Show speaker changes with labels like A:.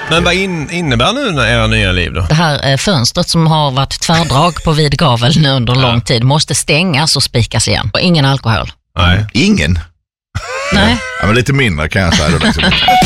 A: Men vad innebär nu era nya liv då?
B: Det här fönstret som har varit tvärdrag på vid gavel nu under lång tid måste stängas och spikas igen. Och ingen alkohol.
A: Nej.
C: Ingen?
B: Nej.
C: Ja, men lite mindre kan jag säga då liksom.